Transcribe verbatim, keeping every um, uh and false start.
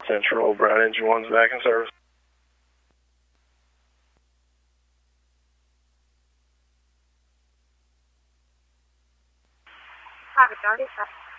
Central, Brown Engine one's back in service. Copy, Charlie.